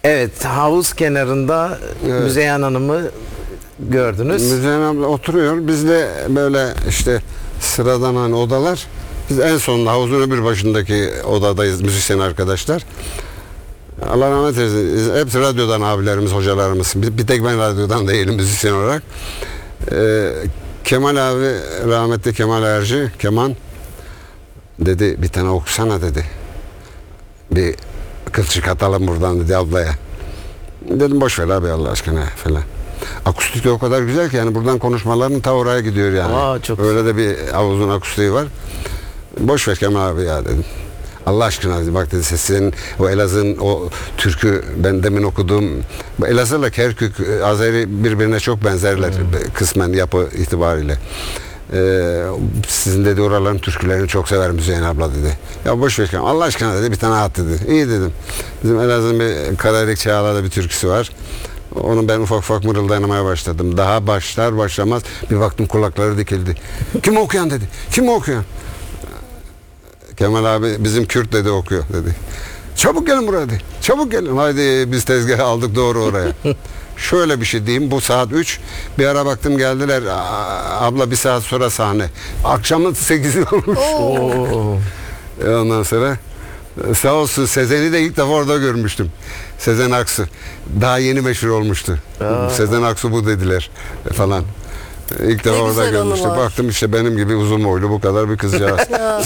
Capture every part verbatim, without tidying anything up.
Evet, havuz kenarında Evet. Müzeyyen Hanım'ı gördünüz. Müzeyyen abla oturuyor. Biz de böyle işte sıradan hani odalar. Biz en sonunda havuzun öbür başındaki odadayız müzisyen arkadaşlar. Allah rahmet eylesin. Hepsi radyodan abilerimiz, hocalarımız. Bir, bir tek ben radyodan değilim müzisyen olarak. Ee, Kemal abi, rahmetli Kemal Erci, Keman dedi bir tane okusana dedi. Bir kılçık atalım buradan dedi ablaya. Dedim boş ver abi Allah aşkına falan. Akustik de o kadar güzel ki yani buradan konuşmaların ta oraya gidiyor yani. Aa, çok Öyle de bir havuzun akustiği var. Boş ver Kemal abi ya dedim. Allah aşkına dedi, bak dedi senin o Elazığ'ın o türkü ben demin okuduğum Elazığ'la Kerkük, Azeri birbirine çok benzerler hmm. kısmen yapı itibariyle. Ee, sizin dedi oraların türkülerini çok sever Müzeyyen abla dedi. Ya boş ver Allah aşkına dedi bir tane at dedi. İyi dedim. Bizim Elazığ'ın bir Kararik Çağla'da bir türküsü var. Onu ben ufak ufak mırıldanmaya başladım. Daha başlar başlamaz bir baktım kulakları dikildi. Kim okuyan dedi. Kim okuyan? Kemal abi bizim Kürt dedi okuyor dedi. Çabuk gelin buraya dedi. Çabuk gelin. Haydi biz tezgahı aldık doğru oraya. Şöyle bir şey diyeyim. Bu saat üç. Bir ara baktım geldiler. Abla bir saat sonra sahne. Akşamın sekizi olmuş. e ondan sonra sağ olsun Sezen'i de ilk defa orada görmüştüm. Sezen Aksu. Daha yeni meşhur olmuştu. Aa. Sezen Aksu bu dediler falan. İlk defa orada görmüştüm. Baktım işte benim gibi uzun boylu bu kadar bir kızcağız.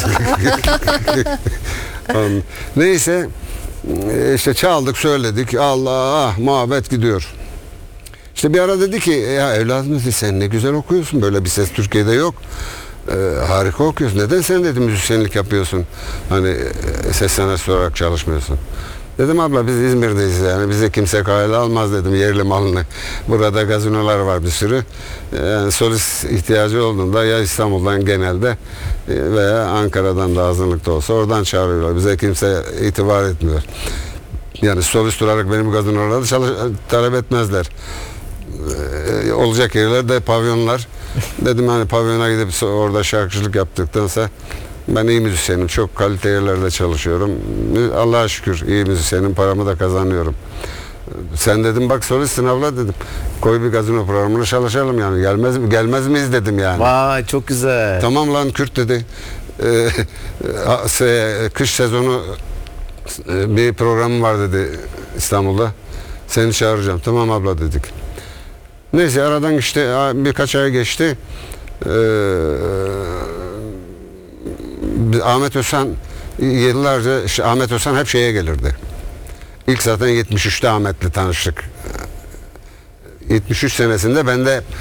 Neyse işte çaldık söyledik. Allah muhabbet gidiyor. İşte bir ara dedi ki ya evladım dedi sen ne güzel okuyorsun böyle bir ses Türkiye'de yok. Ee, harika okuyorsun. Neden sen dedi müzisyenlik yapıyorsun? Hani ses sanatçısı olarak çalışmıyorsun. Dedim abla biz İzmir'deyiz yani bize kimse kayda almaz dedim yerli malını. Burada gazinolar var bir sürü. Yani solist ihtiyacı olduğunda ya İstanbul'dan genelde veya Ankara'dan da azınlıkta olsa oradan çağırıyorlar. Bize kimse itibar etmiyor. Yani solist olarak benim gazinolarda çalış talep etmezler. Ee, olacak yerlerde pavyonlar. Dedim hani pavyona gidip orada şarkıcılık yaptıktansa ben iyi müzisyenim. Çok kalite yerlerde çalışıyorum. Allah'a şükür iyi müzisyenim. Paramı da kazanıyorum. Sen dedim bak solistsin abla dedim. Koy bir gazino programına çalışalım yani. Gelmez mi? Gelmez miyiz dedim yani. Vay çok güzel. Tamam lan Kürt dedi. Ee, kış sezonu bir programım var dedi İstanbul'da. Seni çağıracağım. Tamam abla dedik. Neyse aradan işte birkaç ay geçti. Ee, Ahmet Özhan yıllarca işte Ahmet Özhan hep şeye gelirdi. İlk zaten yetmiş üçte Ahmet'le tanıştık. yetmiş üç senesinde ben de